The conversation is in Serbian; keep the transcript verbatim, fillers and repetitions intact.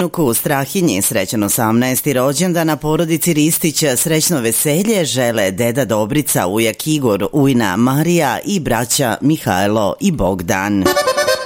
unuku Strahinji srećan osamnaesti rođendan, na porodici Ristić srećno veselje žele deda Dobrica, ujak Igor, ujna Marija i braća Mihajlo i Bogdan.